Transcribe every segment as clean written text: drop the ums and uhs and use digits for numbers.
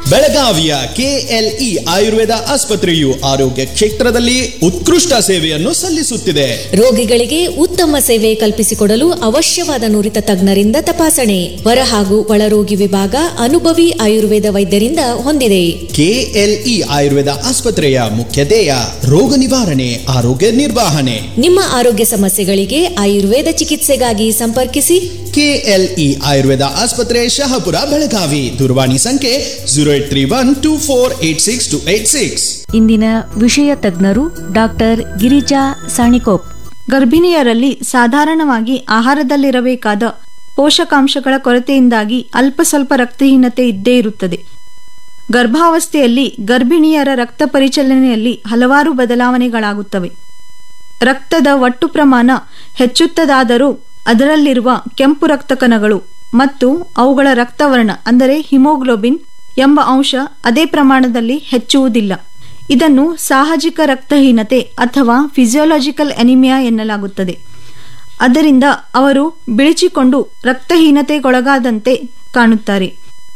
ಬೆಳಗಾವಿಯ ಕೆಎಲ್ಇ ಆಯುರ್ವೇದ ಆಸ್ಪತ್ರೆಯು ಆರೋಗ್ಯ ಕ್ಷೇತ್ರದಲ್ಲಿ ಉತ್ಕೃಷ್ಟ ಸೇವೆಯನ್ನು ಸಲ್ಲಿಸುತ್ತಿದೆ. ರೋಗಿಗಳಿಗೆ ಉತ್ತಮ ಸೇವೆ ಕಲ್ಪಿಸಿಕೊಡಲು ಅವಶ್ಯವಾದ ನುರಿತ ತಜ್ಞರಿಂದ ತಪಾಸಣೆ, ಹೊರ ಹಾಗೂ ಒಳರೋಗಿ ವಿಭಾಗ ಅನುಭವಿ ಆಯುರ್ವೇದ ವೈದ್ಯರಿಂದ ಹೊಂದಿದೆ. ಕೆಎಲ್ಇ ಆಯುರ್ವೇದ ಆಸ್ಪತ್ರೆಯ ಮುಖ್ಯ ಧ್ಯೇಯ ರೋಗ ನಿವಾರಣೆ, ಆರೋಗ್ಯ ನಿರ್ವಹಣೆ. ನಿಮ್ಮ ಆರೋಗ್ಯ ಸಮಸ್ಯೆಗಳಿಗೆ ಆಯುರ್ವೇದ ಚಿಕಿತ್ಸೆಗಾಗಿ ಸಂಪರ್ಕಿಸಿ. ಕೆಎಲ್ಇ ಆಯುರ್ವೇದ ಆಸ್ಪತ್ರೆ, ಶಹಾಪುರ, ಬೆಳಗಾವಿ. ದೂರವಾಣಿ ಸಂಖ್ಯೆ 0831248686. ಇಂದಿನ ವಿಷಯ ತಜ್ಞರು ಡಾಕ್ಟರ್ ಗಿರಿಜಾ ಸಾಣಿಕೋಪ್. ಗರ್ಭಿಣಿಯರಲ್ಲಿ ಸಾಧಾರಣವಾಗಿ ಆಹಾರದಲ್ಲಿರಬೇಕಾದ ಪೋಷಕಾಂಶಗಳ ಕೊರತೆಯಿಂದಾಗಿ ಅಲ್ಪ ಸ್ವಲ್ಪ ರಕ್ತಹೀನತೆ ಇದ್ದೇ ಇರುತ್ತದೆ. ಗರ್ಭಾವಸ್ಥೆಯಲ್ಲಿ ಗರ್ಭಿಣಿಯರ ರಕ್ತ ಪರಿಚಲನೆಯಲ್ಲಿ ಹಲವಾರು ಬದಲಾವಣೆಗಳಾಗುತ್ತವೆ. ರಕ್ತದ ಒಟ್ಟು ಪ್ರಮಾಣ ಹೆಚ್ಚುತ್ತದಾದರೂ ಅದರಲ್ಲಿರುವ ಕೆಂಪು ರಕ್ತ ಕಣಗಳು ಮತ್ತು ಅವುಗಳ ರಕ್ತವರ್ಣ ಅಂದರೆ ಹಿಮೋಗ್ಲೋಬಿನ್ ಎಂಬ ಅಂಶ ಅದೇ ಪ್ರಮಾಣದಲ್ಲಿ ಹೆಚ್ಚುವುದಿಲ್ಲ. ಇದನ್ನು ಸಾಹಜಿಕ ರಕ್ತಹೀನತೆ ಅಥವಾ ಫಿಸಿಯೋಲಾಜಿಕಲ್ ಅನಿಮಿಯಾ ಎನ್ನಲಾಗುತ್ತದೆ. ಅದರಿಂದ ಅವರು ಬಿಳಿಚಿಕೊಂಡು ರಕ್ತಹೀನತೆಗೊಳಗಾದಂತೆ ಕಾಣುತ್ತಾರೆ.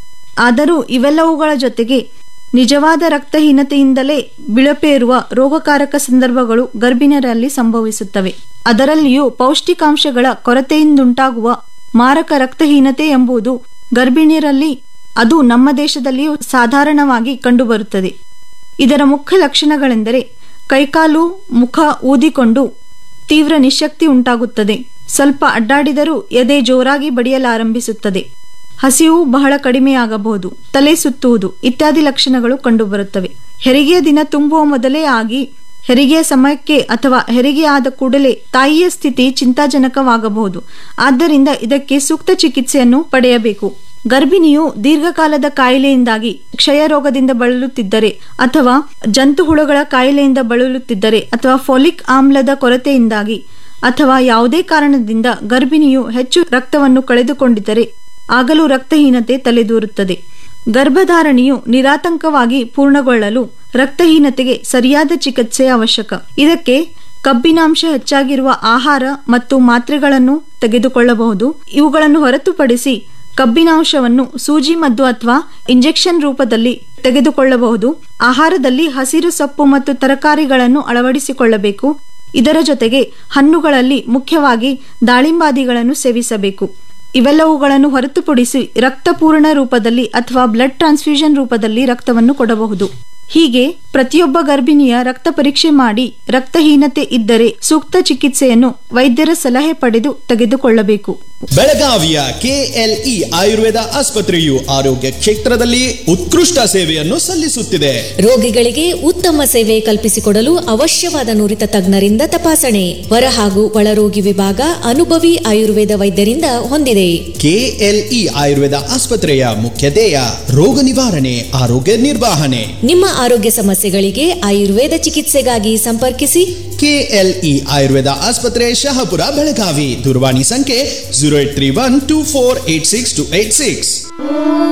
ಆದರೂ ಇವೆಲ್ಲವುಗಳ ಜೊತೆಗೆ ನಿಜವಾದ ರಕ್ತಹೀನತೆಯಿಂದಲೇ ಬಿಳಪೇರುವ ರೋಗಕಾರಕ ಸಂದರ್ಭಗಳು ಗರ್ಭಿಣಿಯರಲ್ಲಿ ಸಂಭವಿಸುತ್ತವೆ. ಅದರಲ್ಲಿಯೂ ಪೌಷ್ಟಿಕಾಂಶಗಳ ಕೊರತೆಯಿಂದುಂಟಾಗುವ ಮಾರಕ ರಕ್ತಹೀನತೆ ಎಂಬುದು ಗರ್ಭಿಣಿಯರಲ್ಲಿ, ಅದು ನಮ್ಮ ದೇಶದಲ್ಲಿಯೂ ಸಾಧಾರಣವಾಗಿ ಕಂಡುಬರುತ್ತದೆ. ಇದರ ಮುಖ್ಯ ಲಕ್ಷಣಗಳೆಂದರೆ ಕೈಕಾಲು, ಮುಖ ಊದಿಕೊಂಡು ತೀವ್ರ ನಿಶ್ಶಕ್ತಿ ಉಂಟಾಗುತ್ತದೆ, ಸ್ವಲ್ಪ ಅಡ್ಡಾಡಿದರೂ ಎದೆ ಜೋರಾಗಿ ಬಡಿಯಲಾರಂಭಿಸುತ್ತದೆ, ಹಸಿವು ಬಹಳ ಕಡಿಮೆಯಾಗಬಹುದು, ತಲೆ ಸುತ್ತುವುದು ಇತ್ಯಾದಿ ಲಕ್ಷಣಗಳು ಕಂಡುಬರುತ್ತವೆ. ಹೆರಿಗೆಯ ದಿನ ತುಂಬುವ ಮೊದಲೇ ಆಗಿ ಹೆರಿಗೆಯ ಸಮಯಕ್ಕೆ ಅಥವಾ ಹೆರಿಗೆ ಆದ ಕೂಡಲೇ ತಾಯಿಯ ಸ್ಥಿತಿ ಚಿಂತಾಜನಕವಾಗಬಹುದು. ಆದ್ದರಿಂದ ಇದಕ್ಕೆ ಸೂಕ್ತ ಚಿಕಿತ್ಸೆಯನ್ನು ಪಡೆಯಬೇಕು. ಗರ್ಭಿಣಿಯು ದೀರ್ಘಕಾಲದ ಕಾಯಿಲೆಯಿಂದಾಗಿ ಕ್ಷಯ ರೋಗದಿಂದ ಬಳಲುತ್ತಿದ್ದರೆ ಅಥವಾ ಜಂತು ಹುಳುಗಳ ಕಾಯಿಲೆಯಿಂದ ಬಳಲುತ್ತಿದ್ದರೆ ಅಥವಾ ಫೋಲಿಕ್ ಆಮ್ಲದ ಕೊರತೆಯಿಂದಾಗಿ ಅಥವಾ ಯಾವುದೇ ಕಾರಣದಿಂದ ಗರ್ಭಿಣಿಯು ಹೆಚ್ಚು ರಕ್ತವನ್ನು ಕಳೆದುಕೊಂಡಿದ್ದರೆ ಆಗಲೂ ರಕ್ತಹೀನತೆ ತಲೆದೂರುತ್ತದೆ. ಗರ್ಭಧಾರಣೆಯು ನಿರಾತಂಕವಾಗಿ ಪೂರ್ಣಗೊಳ್ಳಲು ರಕ್ತಹೀನತೆಗೆ ಸರಿಯಾದ ಚಿಕಿತ್ಸೆ ಅವಶ್ಯಕ. ಇದಕ್ಕೆ ಕಬ್ಬಿನಾಂಶ ಹೆಚ್ಚಾಗಿರುವ ಆಹಾರ ಮತ್ತು ಮಾತ್ರೆಗಳನ್ನು ತೆಗೆದುಕೊಳ್ಳಬಹುದು. ಇವುಗಳನ್ನು ಹೊರತುಪಡಿಸಿ ಕಬ್ಬಿನಾಂಶವನ್ನು ಸೂಜಿ ಮದ್ದು ಅಥವಾ ಇಂಜೆಕ್ಷನ್ ರೂಪದಲ್ಲಿ ತೆಗೆದುಕೊಳ್ಳಬಹುದು. ಆಹಾರದಲ್ಲಿ ಹಸಿರು ಸೊಪ್ಪು ಮತ್ತು ತರಕಾರಿಗಳನ್ನು ಅಳವಡಿಸಿಕೊಳ್ಳಬೇಕು. ಇದರ ಜೊತೆಗೆ ಹಣ್ಣುಗಳಲ್ಲಿ ಮುಖ್ಯವಾಗಿ ದಾಳಿಂಬಾದಿಗಳನ್ನು ಸೇವಿಸಬೇಕು. ಇವೆಲ್ಲವುಗಳನ್ನು ಹೊರತುಪಡಿಸಿ ರಕ್ತಪೂರ್ಣ ರೂಪದಲ್ಲಿ ಅಥವಾ ಬ್ಲಡ್ ಟ್ರಾನ್ಸ್ಫ್ಯೂಷನ್ ರೂಪದಲ್ಲಿ ರಕ್ತವನ್ನು ಕೊಡಬಹುದು. ಹೀಗೆ ಪ್ರತಿಯೊಬ್ಬ ಗರ್ಭಿಣಿಯ ರಕ್ತ ಪರೀಕ್ಷೆ ಮಾಡಿ ರಕ್ತಹೀನತೆ ಇದ್ದರೆ ಸೂಕ್ತ ಚಿಕಿತ್ಸೆಯನ್ನು ವೈದ್ಯರ ಸಲಹೆ ಪಡೆದು ತೆಗೆದುಕೊಳ್ಳಬೇಕು. ಬೆಳಗಾವಿಯ ಕೆಎಲ್ಇ ಆಯುರ್ವೇದ ಆಸ್ಪತ್ರೆಯು ಆರೋಗ್ಯ ಕ್ಷೇತ್ರದಲ್ಲಿ ಉತ್ಕೃಷ್ಟ ಸೇವೆಯನ್ನು ಸಲ್ಲಿಸುತ್ತಿದೆ. ರೋಗಿಗಳಿಗೆ ಉತ್ತಮ ಸೇವೆ ಕಲ್ಪಿಸಿಕೊಡಲು ಅವಶ್ಯವಾದ ನುರಿತ ತಜ್ಞರಿಂದ ತಪಾಸಣೆ, ಹೊರ ಹಾಗೂ ಒಳರೋಗಿ ವಿಭಾಗ ಅನುಭವಿ ಆಯುರ್ವೇದ ವೈದ್ಯರಿಂದ ಹೊಂದಿದೆ. ಕೆಎಲ್ಇ ಆಯುರ್ವೇದ ಆಸ್ಪತ್ರೆಯ ಮುಖ್ಯ ಧ್ಯೇಯ ರೋಗ ನಿವಾರಣೆ, ಆರೋಗ್ಯ ನಿರ್ವಹಣೆ. ನಿಮ್ಮ ಆರೋಗ್ಯ ಸಮಸ್ಯೆಗಳಿಗೆ ಆಯುರ್ವೇದ ಚಿಕಿತ್ಸೆಗಾಗಿ ಸಂಪರ್ಕಿಸಿ. ಕೆಎಲ್ಇ ಆಯುರ್ವೇದ ಆಸ್ಪತ್ರೆ, ಶಹಾಪುರ, ಬೆಳಗಾವಿ. ದೂರವಾಣಿ ಸಂಖ್ಯೆ 0831248686.